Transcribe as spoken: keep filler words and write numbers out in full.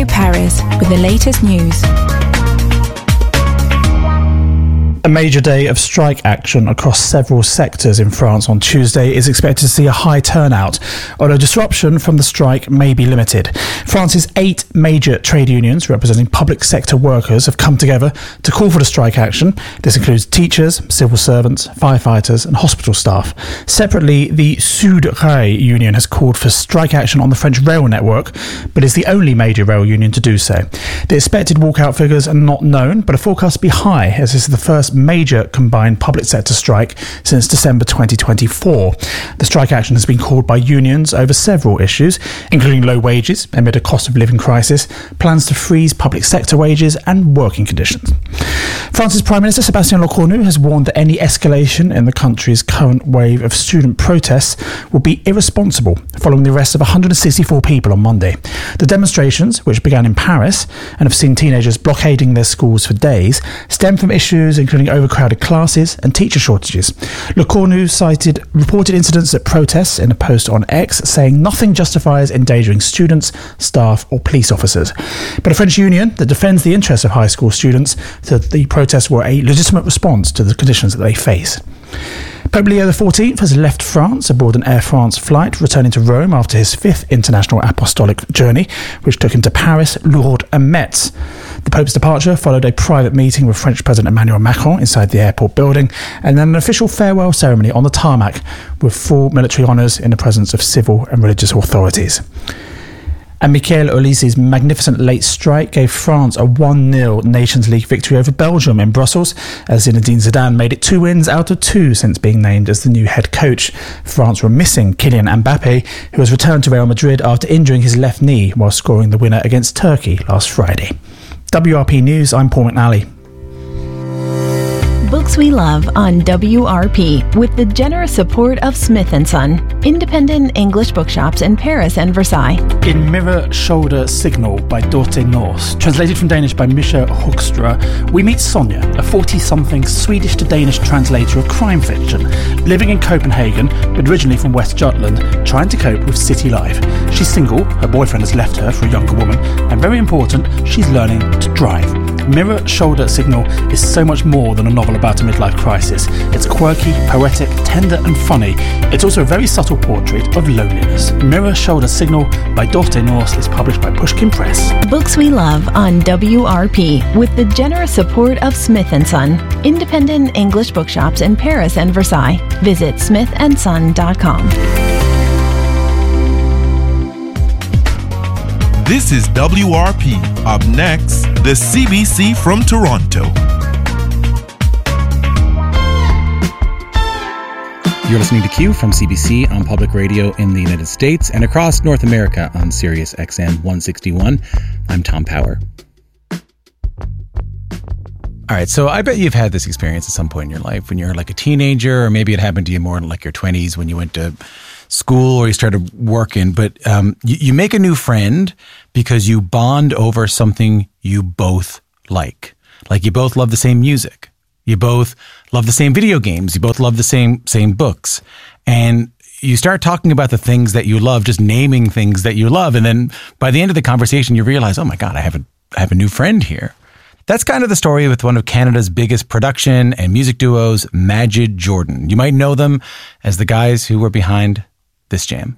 Radio Paris with the latest news. A major day of strike action across several sectors in France on Tuesday is expected to see a high turnout, although disruption from the strike may be limited. France's eight major trade unions representing public sector workers have come together to call for the strike action. This includes teachers, civil servants, firefighters and hospital staff. Separately, the Sudrail union has called for strike action on the French rail network, but is the only major rail union to do so. The expected walkout figures are not known, but are forecast to be high, as this is the first major combined public sector strike since December twenty twenty-four. The strike action has been called by unions over several issues, including low wages amid a cost of living crisis, plans to freeze public sector wages and working conditions. France's Prime Minister Sébastien Lecornu has warned that any escalation in the country's current wave of student protests will be irresponsible following the arrest of one hundred sixty-four people on Monday. The demonstrations, which began in Paris and have seen teenagers blockading their schools for days, stem from issues including overcrowded classes and teacher shortages. Lecornu cited reported incidents at protests in a post on X, saying nothing justifies endangering students, staff or police officers. But a French union that defends the interests of high school students said the protests were a legitimate response to the conditions that they face. Pope Leo the fourteenth has left France aboard an Air France flight, returning to Rome after his fifth international apostolic journey, which took him to Paris, Lourdes and Metz. The Pope's departure followed a private meeting with French President Emmanuel Macron inside the airport building, and then an official farewell ceremony on the tarmac with full military honours in the presence of civil and religious authorities. And Michael Olise's magnificent late strike gave France a one nil Nations League victory over Belgium in Brussels, as Zinedine Zidane made it two wins out of two since being named as the new head coach. France were missing Kylian Mbappe, who has returned to Real Madrid after injuring his left knee while scoring the winner against Turkey last Friday. W R P News, I'm Paul McNally. Books we love on W R P with the generous support of Smith and Son, independent English bookshops in Paris and Versailles. In Mirror, Shoulder, Signal by Dorte Nors, translated from Danish by Misha Hoekstra, we meet Sonja, a forty-something Swedish to Danish translator of crime fiction, living in Copenhagen, but originally from West Jutland, trying to cope with city life. She's single, her boyfriend has left her for a younger woman, and very important, she's learning to drive. Mirror, Shoulder, Signal is so much more than a novel about a midlife crisis. It's quirky, poetic, tender and funny. It's also a very subtle portrait of loneliness. Mirror, Shoulder, Signal by Dorte Nors is published by Pushkin Press. Books we love on W R P with the generous support of Smith and Son, independent English bookshops in Paris and Versailles. Visit smith and son dot com. This is W R P. Up next, the C B C from Toronto. You're listening to Q from C B C on public radio in the United States and across North America on Sirius X M one sixty-one. I'm Tom Power. All right, so I bet you've had this experience at some point in your life when you're like a teenager, or maybe it happened to you more in like your twenties when you went to school or you started working, but um, you, you make a new friend because you bond over something you both like. Like you both love the same music. You both love the same video games. You both love the same same books. And you start talking about the things that you love, just naming things that you love. And then by the end of the conversation, you realize, oh my God, I have a, I have a new friend here. That's kind of the story with one of Canada's biggest production and music duos, Majid Jordan. You might know them as the guys who were behind this jam.